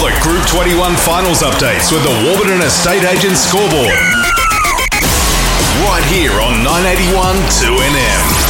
the Group 21 finals updates with the Warburton Estate Agents scoreboard. Right here on 981 2NM.